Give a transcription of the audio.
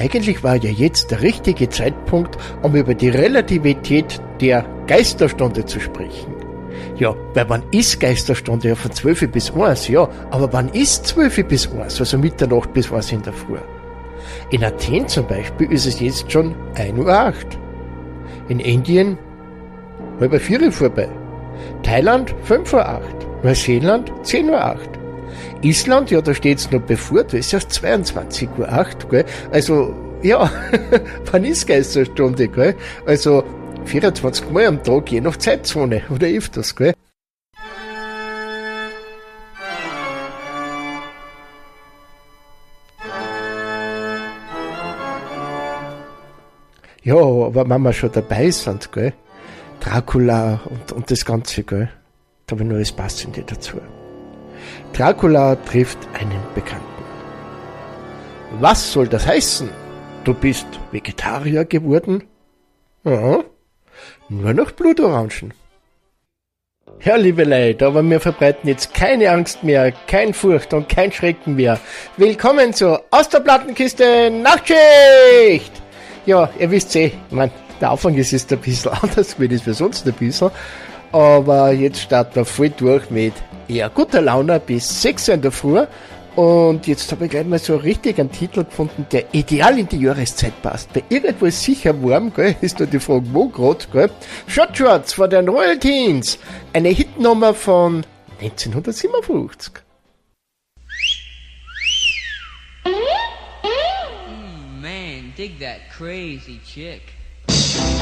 eigentlich war ja jetzt der richtige Zeitpunkt, um über die Relativität der Geisterstunde zu sprechen. Ja, weil wann ist Geisterstunde? Ja, von 12 bis 1, ja. Aber wann ist 12 bis 1? Also Mitternacht bis 1 in der Früh. In Athen zum Beispiel ist es jetzt schon 1:08 Uhr. In Indien 3:30 vorbei. Thailand 5:08 Uhr. Neuseeland 10:08 Uhr. Island, ja, da steht's noch bevor, da ist erst 22:08 Uhr, gell. Also, ja, wann ist Geisterstunde, gell? Also, 24 Mal am Tag, je nach Zeitzone, oder öfters, gell? Ja, aber wenn wir schon dabei sind, gell? Dracula und das Ganze, gell? Da habe ich nur das Passende dazu. Dracula trifft einen Bekannten. Was soll das heißen? Du bist Vegetarier geworden? Ja, nur noch Blutorangen. Ja, liebe Leute, aber wir verbreiten jetzt keine Angst mehr, kein Furcht und kein Schrecken mehr. Willkommen zur Aus der Plattenkiste Nachtschicht! Ja, ihr wisst eh, ich mein, der Anfang ist jetzt ein bisschen anders, wie das wir sonst ein bisschen. Aber jetzt starten wir voll durch mit eher guter Laune bis 6 Uhr in der Früh. Und jetzt habe ich gleich mal so richtig einen Titel gefunden, der ideal in die Jahreszeit passt. Weil irgendwo ist sicher warm, gell? Ist nur die Frage, wo gerade, gell? Short Shorts von den Royal Teens. Eine Hitnummer von 1957. Man, dig that crazy chick.